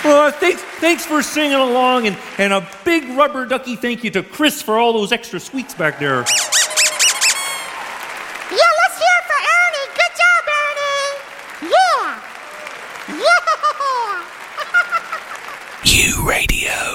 Thanks for singing along, and a big rubber ducky thank you to Chris for all those extra sweets back there. Yeah, let's hear it for Ernie. Good job, Ernie. Yeah. Yeah. U Radio.